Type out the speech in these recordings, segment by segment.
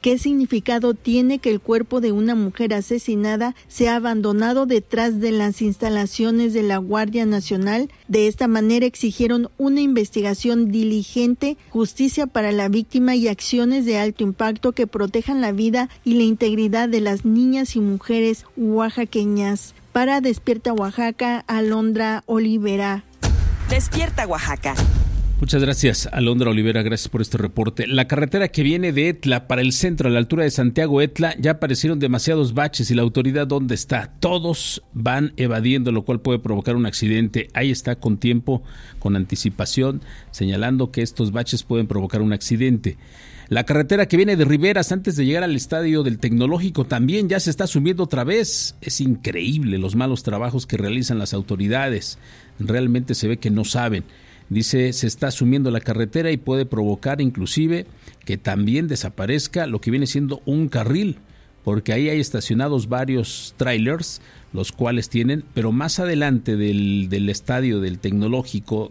¿Qué significado tiene que el cuerpo de una mujer asesinada sea abandonado detrás de las instalaciones de la Guardia Nacional? De esta manera exigieron una investigación diligente, justicia para la víctima y acciones de alto impacto que protejan la vida y la integridad de las niñas y mujeres oaxaqueñas. Para Despierta Oaxaca, Alondra Olivera. Despierta Oaxaca. Muchas gracias, Alondra Olivera, gracias por este reporte. La carretera que viene de Etla para el centro, a la altura de Santiago-Etla, ya aparecieron demasiados baches y la autoridad, ¿dónde está? Todos van evadiendo, lo cual puede provocar un accidente. Ahí está, con tiempo, con anticipación, señalando que estos baches pueden provocar un accidente. La carretera que viene de Riberas antes de llegar al estadio del Tecnológico también ya se está sumiendo otra vez. Es increíble los malos trabajos que realizan las autoridades. Realmente se ve que no saben. Dice, se está sumiendo la carretera y puede provocar inclusive que también desaparezca lo que viene siendo un carril, porque ahí hay estacionados varios trailers, los cuales tienen, pero más adelante del estadio del Tecnológico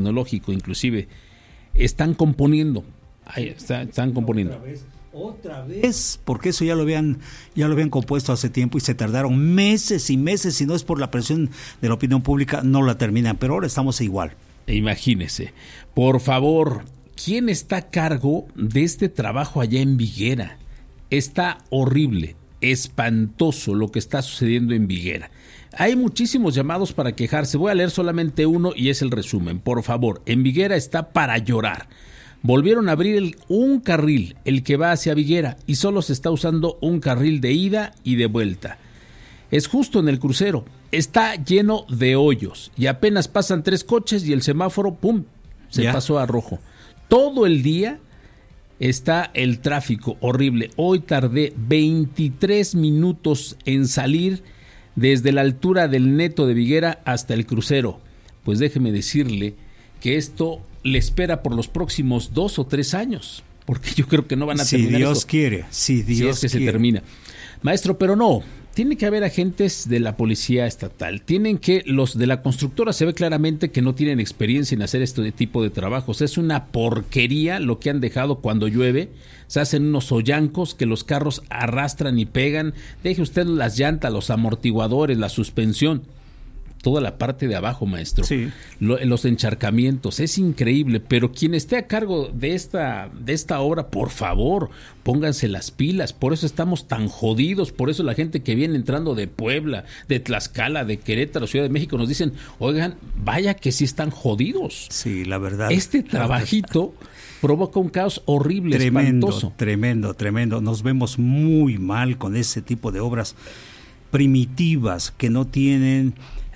inclusive, están componiendo. Ahí están componiendo. Otra vez, porque eso ya lo habían compuesto hace tiempo y se tardaron meses y meses, si no es por la presión de la opinión pública, no la terminan, pero ahora estamos igual. Imagínese, por favor, ¿quién está a cargo de este trabajo allá en Viguera? Está horrible, espantoso lo que está sucediendo en Viguera. Hay muchísimos llamados para quejarse, voy a leer solamente uno y es el resumen. Por favor, en Viguera está para llorar. Volvieron a abrir un carril, el que va hacia Viguera, y solo se está usando un carril de ida y de vuelta. Es justo en el crucero, está lleno de hoyos y apenas pasan 3 coches y el semáforo, ¡pum!, se pasó a rojo. Todo el día está el tráfico horrible. Hoy tardé 23 minutos en salir desde la altura del Neto de Viguera hasta el crucero. Pues déjeme decirle que esto le espera por los próximos 2 o 3 años, porque yo creo que no van a terminar. Si Dios quiere, si Dios quiere. Se termina. Maestro, pero no, tiene que haber agentes de la policía estatal, los de la constructora se ve claramente que no tienen experiencia en hacer este tipo de trabajos. Es una porquería lo que han dejado cuando llueve, se hacen unos hoyancos que los carros arrastran y pegan, deje usted las llantas, los amortiguadores, la suspensión, toda la parte de abajo, maestro. Sí. Los encharcamientos, es increíble, pero quien esté a cargo de esta obra, por favor, pónganse las pilas. Por eso estamos tan jodidos, por eso la gente que viene entrando de Puebla, de Tlaxcala, de Querétaro, Ciudad de México, nos dicen, oigan, vaya que sí están jodidos. Sí, la verdad. Este trabajito provoca un caos horrible, espantoso. Tremendo. Nos vemos muy mal con ese tipo de obras primitivas que no tienen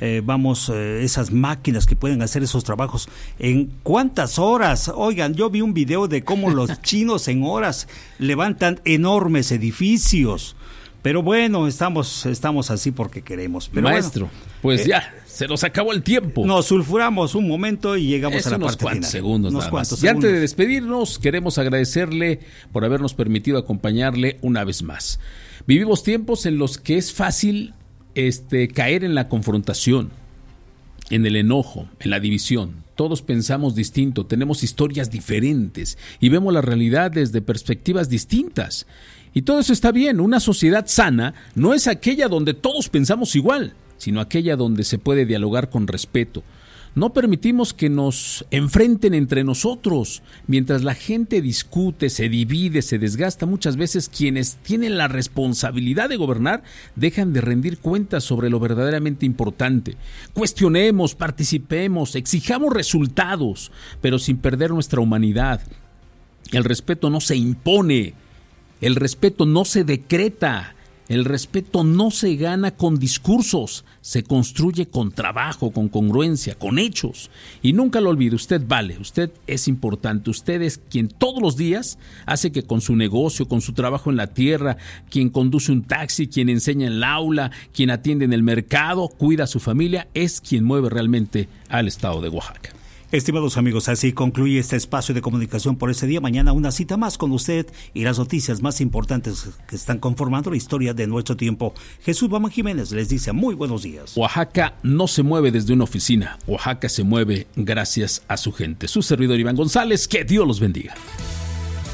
esas máquinas que pueden hacer esos trabajos. ¿En cuántas horas? Oigan, yo vi un video de cómo los chinos en horas levantan enormes edificios. Pero bueno, estamos así porque queremos. Pero maestro, bueno, pues ya, se nos acabó el tiempo. Nos sulfuramos un momento y llegamos a la parte final. Unos cuantos segundos. Y antes de despedirnos, queremos agradecerle por habernos permitido acompañarle una vez más. Vivimos tiempos en los que es fácil caer en la confrontación, en el enojo, en la división. Todos pensamos distinto, tenemos historias diferentes y vemos la realidad desde perspectivas distintas. Y todo eso está bien. Una sociedad sana no es aquella donde todos pensamos igual, sino aquella donde se puede dialogar con respeto. No permitimos que nos enfrenten entre nosotros. Mientras la gente discute, se divide, se desgasta, muchas veces quienes tienen la responsabilidad de gobernar dejan de rendir cuentas sobre lo verdaderamente importante. Cuestionemos, participemos, exijamos resultados, pero sin perder nuestra humanidad. El respeto no se impone, el respeto no se decreta. El respeto no se gana con discursos, se construye con trabajo, con congruencia, con hechos. Y nunca lo olvide, usted vale, usted es importante, usted es quien todos los días hace que con su negocio, con su trabajo en la tierra, quien conduce un taxi, quien enseña en el aula, quien atiende en el mercado, cuida a su familia, es quien mueve realmente al estado de Oaxaca. Estimados amigos, así concluye este espacio de comunicación por ese día. Mañana una cita más con usted y las noticias más importantes que están conformando la historia de nuestro tiempo. Jesús Bamán Jiménez les dice muy buenos días. Oaxaca no se mueve desde una oficina. Oaxaca se mueve gracias a su gente. Su servidor Iván González, que Dios los bendiga.